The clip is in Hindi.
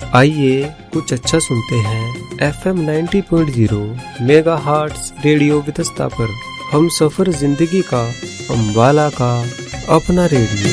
आइए कुछ अच्छा सुनते हैं FM 90.0 मेगाहर्ट्ज रेडियो वितस्ता पर। हम सफर जिंदगी का, अम्बाला का अपना रेडियो।